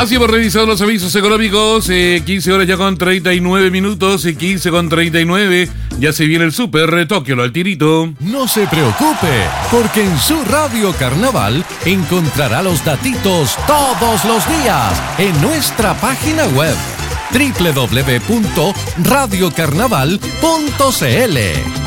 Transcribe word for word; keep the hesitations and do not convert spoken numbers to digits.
Así hemos revisado los avisos económicos, eh, quince horas ya con treinta y nueve minutos, y quince con treinta y nueve, ya se viene el Super Tokio, lo al tirito. No se preocupe, porque en su Radio Carnaval encontrará los datitos todos los días en nuestra página web doble u doble u doble u punto radio carnaval punto c l.